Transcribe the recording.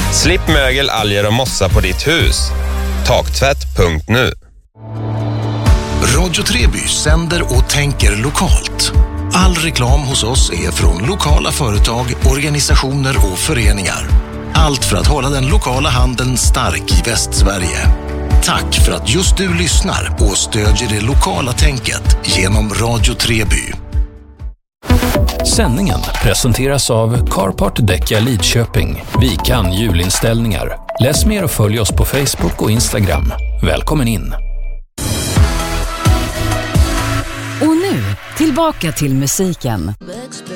Slipp mögel, alger och mossa på ditt hus. Taktvätt.nu. Radio Treby sänder och tänker lokalt. All reklam hos oss är från lokala företag, organisationer och föreningar. Allt för att hålla den lokala handeln stark i Västsverige. Tack för att just du lyssnar och stödjer det lokala tänket genom Radio Treby. Sändningen presenteras av Carpart Däcka Lidköping. Vi kan julinställningar. Läs mer och följ oss på Facebook och Instagram. Välkommen in! Och nu, tillbaka till musiken.